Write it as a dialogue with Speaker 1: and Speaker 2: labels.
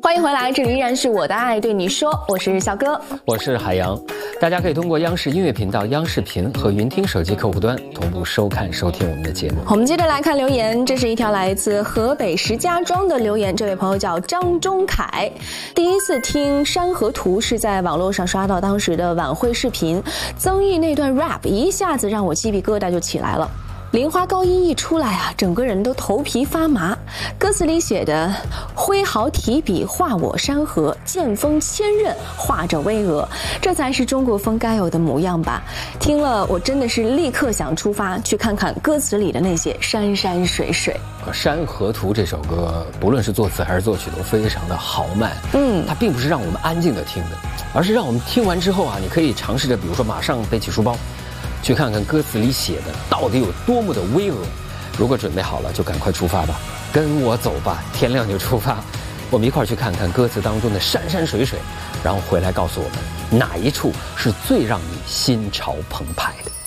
Speaker 1: 欢迎回来，这里依然是我的爱对你说，我是小哥，
Speaker 2: 我是海洋。大家可以通过央视音乐频道、央视频和云听手机客户端同步收看收听我们的节目。
Speaker 1: 我们接着来看留言，这是一条来自河北石家庄的留言，这位朋友叫张忠凯。第一次听《山河图》是在网络上刷到当时的晚会视频，曾毅那段 rap 一下子让我鸡皮疙瘩就起来了。梨花高音一出来啊，整个人都头皮发麻。歌词里写的挥毫提笔画我山河，剑锋千仞画着巍峨，这才是中国风该有的模样吧。听了我真的是立刻想出发去看看歌词里的那些山山水水。
Speaker 2: 《山河图》这首歌不论是作词还是作曲都非常的豪迈，它并不是让我们安静的听的，而是让我们听完之后啊，你可以尝试着比如说马上背起书包去看看歌词里写的到底有多么的巍峨。如果准备好了就赶快出发吧，跟我走吧，天亮就出发，我们一块儿去看看歌词当中的山山水水，然后回来告诉我们哪一处是最让你心潮澎湃的。